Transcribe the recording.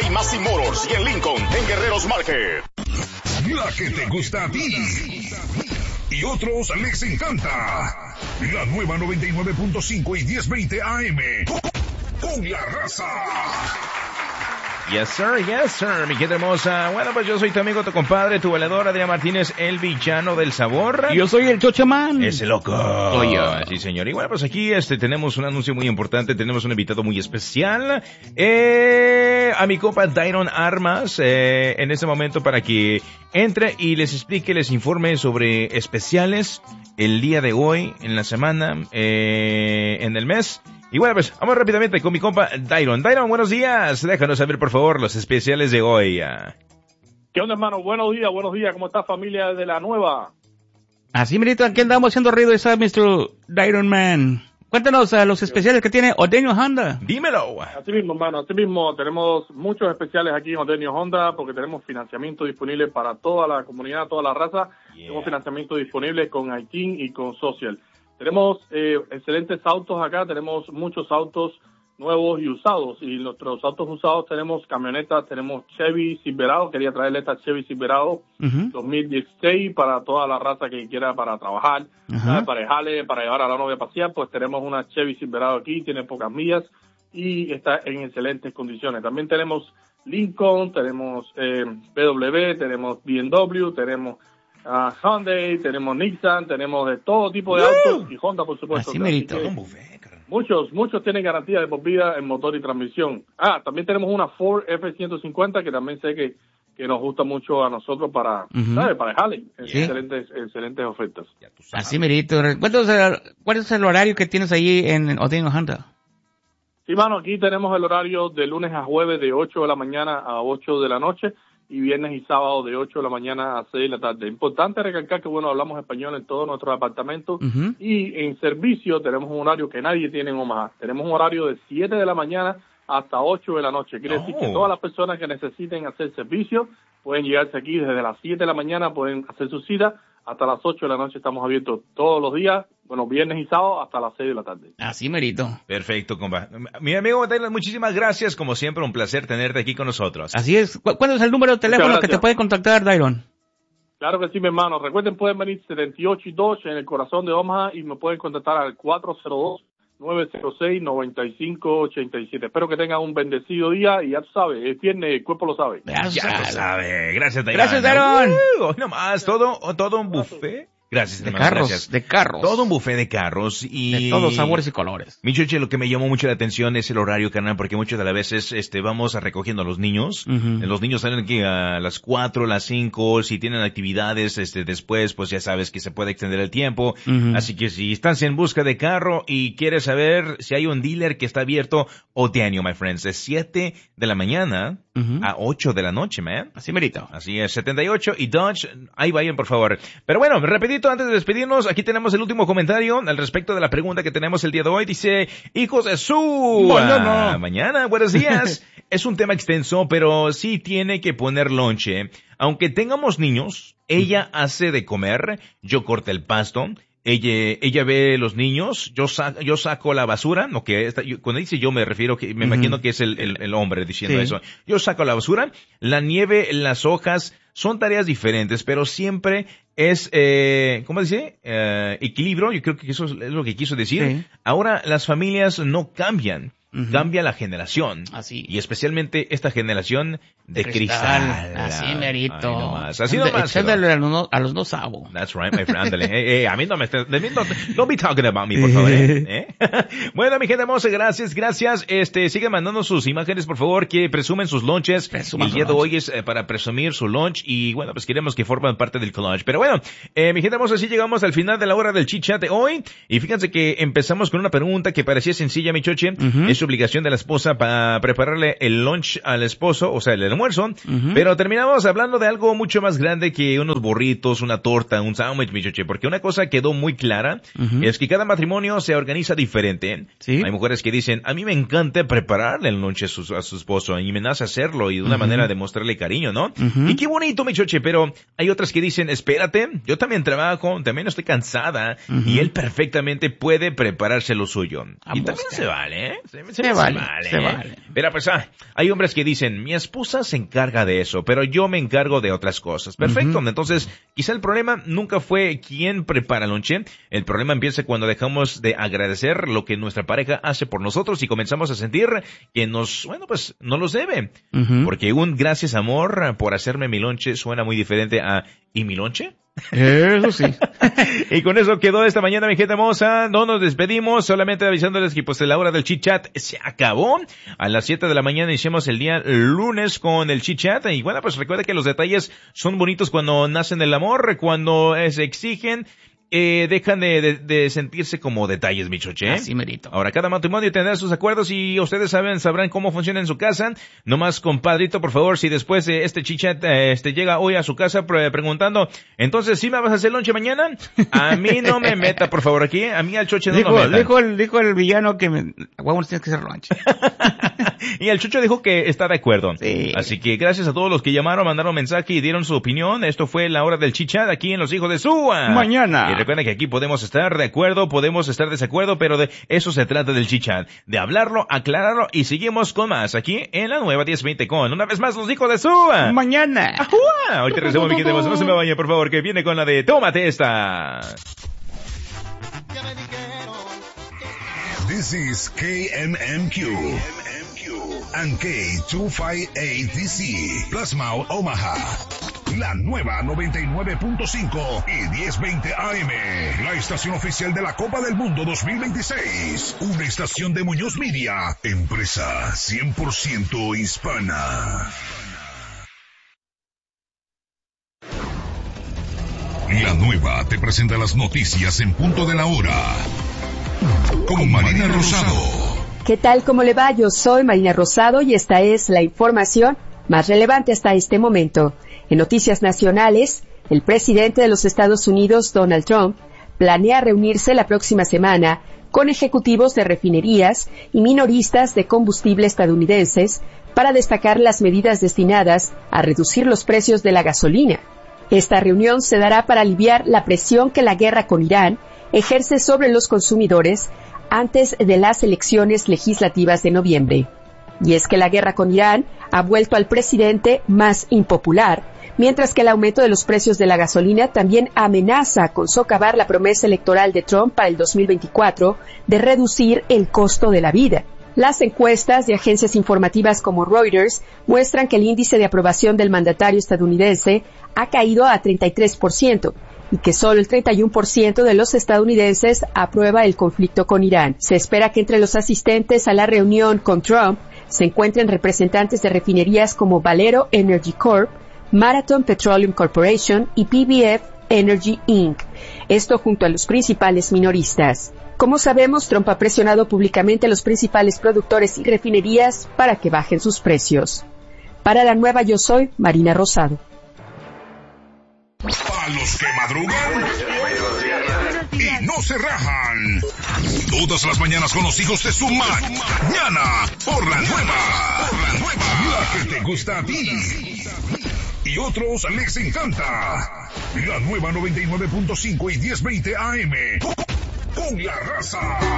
Massey Motors y en Lincoln, en Guerreros Market. La que te gusta a ti y otros les encanta. La nueva 99.5 y 1020 AM. Con la raza. Yes, sir, mi gente hermosa. Bueno, pues yo soy tu amigo, tu compadre, tu valedor, Adrián Martínez, el villano del sabor. Yo soy el Chochaman. Ese loco. Oye, sí, señor. Y bueno, pues aquí tenemos un anuncio muy importante, tenemos un invitado muy especial. A mi compa Dairon Armas, en este momento para que entre y les explique, les informe sobre especiales el día de hoy, en la semana, en el mes. Y bueno, pues vamos rápidamente con mi compa Dairon. Dairon, buenos días. Déjanos saber, por favor, los especiales de hoy. ¿Qué onda, hermano? Buenos días. ¿Cómo está, familia de la nueva? Así, mirito, aquí andamos haciendo ruido, esa Mr. Dairon Man. Cuéntanos los especiales que tiene Odenio Honda. Dímelo. Así mismo, hermano. Así mismo, tenemos muchos especiales aquí en Odenio Honda porque tenemos financiamiento disponible para toda la comunidad, toda la raza. Yeah. Tenemos financiamiento disponible con Aitin y con Social. Tenemos excelentes autos acá, tenemos muchos autos nuevos y usados. Y nuestros autos usados tenemos camionetas, tenemos Chevy Silverado. Quería traerle esta Chevy Silverado 2016 para toda la raza que quiera para trabajar, para dejarle, para llevar a la novia a pasear. Pues tenemos una Chevy Silverado aquí, tiene pocas millas y está en excelentes condiciones. También tenemos Lincoln, tenemos BMW, tenemos BMW, tenemos Hyundai, tenemos Nissan, tenemos de todo tipo de autos y Honda, por supuesto. Así merito. Muchos tienen garantía de por vida en motor y transmisión. También tenemos una Ford F-150 que también sé que nos gusta mucho a nosotros para, ¿sabes? Para dejarle. ¿Sí? Excelentes ofertas. Así merito. ¿Cuál es el horario que tienes ahí en Odenio Honda? Sí, mano, aquí tenemos el horario de lunes a jueves de 8 de la mañana a 8 de la noche. Y viernes y sábado de 8 de la mañana a 6 de la tarde. Importante recalcar que, bueno, hablamos español en todos nuestros apartamentos y en servicio tenemos un horario que nadie tiene en Omaha. Tenemos un horario de 7 de la mañana hasta 8 de la noche. Quiere decir que todas las personas que necesiten hacer servicio pueden llegarse aquí desde las 7 de la mañana, pueden hacer su cita hasta las 8 de la noche. Estamos abiertos todos los días, bueno, viernes y sábado hasta las 6 de la tarde. Así merito. Perfecto, compa. Mi amigo Taylor, muchísimas gracias. Como siempre, un placer tenerte aquí con nosotros. Así es. ¿Cuál es el número de teléfono que te puede contactar, Dairon? Claro que sí, mi hermano. Recuerden, pueden venir 78 y 2 en el corazón de Omaha y me pueden contactar al 402-906-9587. Espero que tengan un bendecido día y ya tú sabes, es viernes, el cuerpo lo sabe. Ya lo sabe. Gracias, Dairon. Gracias, Dairon. Hoy nomás, todo un buffet. Gracias, de hermano, carros, gracias. De carros. Todo un buffet de carros y... de todos sabores y colores. Mi choche, lo que me llamó mucho la atención es el horario, carnal, porque muchas de las veces, vamos recogiendo a los niños. Los niños salen aquí a las 4, las 5, si tienen actividades, después, pues ya sabes que se puede extender el tiempo. Así que si estás en busca de carro y quieres saber si hay un dealer que está abierto, Odenio, my friends, de 7 de la mañana a 8 de la noche, man. Así merito. Así es, 78 y Dodge, ahí vayan, por favor. Pero bueno, rapidito, antes de despedirnos, aquí tenemos el último comentario al respecto de la pregunta que tenemos el día de hoy. Dice, hijos de su... Mañana, buenos días. Es un tema extenso, pero sí tiene que poner lonche. Aunque tengamos niños, ella hace de comer, yo corto el pasto, ella ve los niños, yo saco la basura, no que cuando dice yo me refiero que me imagino que es el hombre diciendo eso. Yo saco la basura, la nieve, las hojas, son tareas diferentes, pero siempre es, ¿cómo dice? Equilibrio, yo creo que eso es lo que quiso decir. Sí. Ahora las familias no cambian. Cambia la generación. Así. Y especialmente esta generación de cristal. Así merito. Así nomás. Echándole a los dos sabos. That's right, my friend. Ándale. A mí no me estés, don't be talking about me, por favor. Bueno, mi gente hermosa, gracias. Sigan mandando sus imágenes, por favor, que presumen sus lunches. El día de hoy es para presumir su lunch y bueno, pues queremos que formen parte del collage. Pero bueno, mi gente hermosa, así llegamos al final de la hora del chit chat de hoy. Y fíjense que empezamos con una pregunta que parecía sencilla, mi choche. Es obligación de la esposa para prepararle el lunch al esposo, o sea, el almuerzo, pero terminamos hablando de algo mucho más grande que unos burritos, una torta, un sándwich, mi choche, porque una cosa quedó muy clara, es que cada matrimonio se organiza diferente. ¿Sí? Hay mujeres que dicen, a mí me encanta prepararle el lunch a su esposo, y me nace hacerlo, y de una manera de mostrarle cariño, ¿no? Y qué bonito, mi choche, pero hay otras que dicen, espérate, yo también trabajo, también estoy cansada, y él perfectamente puede prepararse lo suyo. Y también se vale, ¿eh? Se vale. Pero pues, hay hombres que dicen, mi esposa se encarga de eso, pero yo me encargo de otras cosas. Perfecto. Entonces, quizá el problema nunca fue quién prepara el lonche. El problema empieza cuando dejamos de agradecer lo que nuestra pareja hace por nosotros y comenzamos a sentir que no los debe. Porque un gracias amor por hacerme mi lonche suena muy diferente a ¿y mi lonche? Eso sí. Y con eso quedó esta mañana, mi gente hermosa. No nos despedimos, solamente avisándoles que pues la hora del chit chat se acabó. A las 7 de la mañana iniciamos el día lunes con el chit chat. Y bueno, pues recuerda que los detalles son bonitos cuando nacen el amor, cuando se exigen. Dejan de sentirse como detalles, mi choche. Así merito. Ahora, cada matrimonio tendrá sus acuerdos y ustedes sabrán cómo funciona en su casa. Nomás, compadrito, por favor, si después este chichat llega hoy a su casa preguntando, entonces, ¿sí me vas a hacer lonche mañana? A mí no me meta, por favor, aquí. A mí al choche no me meta. Dijo el villano que huevos tienes que hacer lonche. Y el Chucho dijo que está de acuerdo. Sí. Así que gracias a todos los que llamaron, mandaron mensaje y dieron su opinión. Esto fue la hora del chichat aquí en Los Hijos de Sua. Mañana. Y recuerden que aquí podemos estar de acuerdo, podemos estar desacuerdo, pero de eso se trata del chichat. De hablarlo, aclararlo y seguimos con más aquí en la nueva 1020 con una vez más Los Hijos de Sua. Mañana. ¡Ajua! Ahorita regresamos, mi gente, no se me vayan, por favor, que viene con la de Tómate esta. This is KMMQ and K258DC, Plasma Omaha. La nueva 99.5 y 1020 AM. La estación oficial de la Copa del Mundo 2026. Una estación de Muñoz Media. Empresa 100% hispana. La nueva te presenta las noticias en punto de la hora. Con Marina Rosado. ¿Qué tal? ¿Cómo le va? Yo soy Marina Rosado y esta es la información más relevante hasta este momento. En noticias nacionales, el presidente de los Estados Unidos, Donald Trump, planea reunirse la próxima semana con ejecutivos de refinerías y minoristas de combustible estadounidenses para destacar las medidas destinadas a reducir los precios de la gasolina. Esta reunión se dará para aliviar la presión que la guerra con Irán ejerce sobre los consumidores antes de las elecciones legislativas de noviembre. Y es que la guerra con Irán ha vuelto al presidente más impopular, mientras que el aumento de los precios de la gasolina también amenaza con socavar la promesa electoral de Trump para el 2024 de reducir el costo de la vida. Las encuestas de agencias informativas como Reuters muestran que el índice de aprobación del mandatario estadounidense ha caído a 33%, y que solo el 31% de los estadounidenses aprueba el conflicto con Irán. Se espera que entre los asistentes a la reunión con Trump se encuentren representantes de refinerías como Valero Energy Corp, Marathon Petroleum Corporation y PBF Energy Inc. Esto junto a los principales minoristas. Como sabemos, Trump ha presionado públicamente a los principales productores y refinerías para que bajen sus precios. Para la nueva Yo Soy, Marina Rosado. A los que madrugan y no se rajan. Todas las mañanas con los hijos de su mañana por la nueva. La que te gusta a ti y otros les encanta. La nueva 99.5 y 1020 AM. Con la raza.